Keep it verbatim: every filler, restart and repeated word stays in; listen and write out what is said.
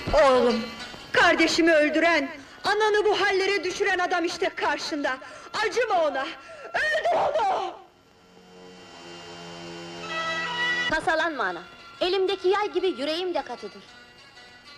Oğlum, kardeşimi öldüren, ananı bu hallere düşüren adam işte karşında. Acıma ona, öldür onu! Tasalanma ana! Elimdeki yay gibi yüreğim de katıdır.